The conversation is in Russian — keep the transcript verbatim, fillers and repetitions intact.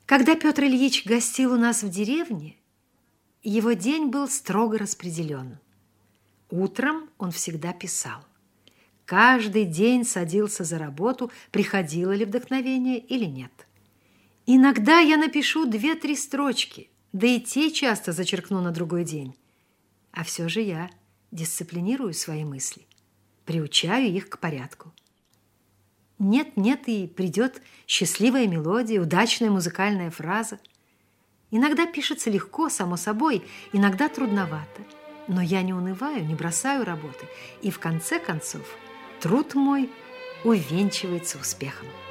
Когда Петр Ильич гостил у нас в деревне, его день был строго распределен. Утром он всегда писал. Каждый день садился за работу, приходило ли вдохновение или нет. Иногда я напишу две-три строчки, да и те часто зачеркну на другой день. А все же я дисциплинирую свои мысли, приучаю их к порядку. Нет-нет, и придет счастливая мелодия, удачная музыкальная фраза. Иногда пишется легко, само собой, иногда трудновато. Но я не унываю, не бросаю работы. И в конце концов труд мой увенчивается успехом.